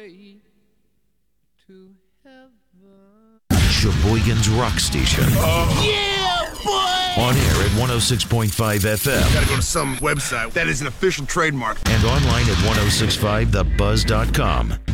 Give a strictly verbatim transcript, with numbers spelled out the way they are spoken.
way to heaven. Sheboygan's Rock Station. Oh. Yeah, boy! On air at one oh six point five F M. Gotta go to some website that is an official trademark. And online at ten sixty-five the buzz dot com.